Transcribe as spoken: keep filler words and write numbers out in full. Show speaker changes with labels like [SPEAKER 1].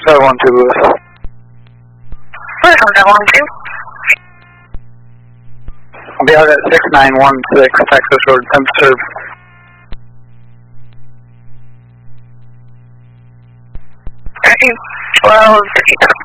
[SPEAKER 1] seven one two Lewis.
[SPEAKER 2] seven one two.
[SPEAKER 1] I'll be out at six nine one six Texas Road, temp serve.
[SPEAKER 2] thirteen twelve fifty-seven.